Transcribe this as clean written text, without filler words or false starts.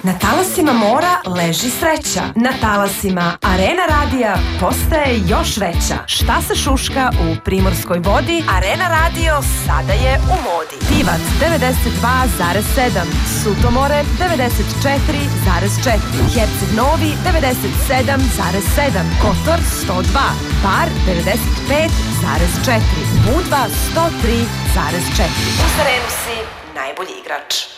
Na talasima mora leži sreća. Na talasima Arena radija postaje još veća. Šta se šuška u Primorskoj vodi? Arena radio sada je u modi. Pivac 92,7, Sutomore 94,4, Herceg Novi 97,7, Kotor 102, Bar 95,4, Budva 103,4. Uz Arenu si najbolji igrač.